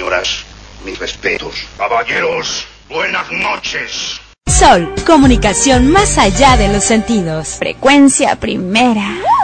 señoras, mis respetos. Caballeros, buenas noches. Sol, comunicación más allá de los sentidos. Frecuencia primera.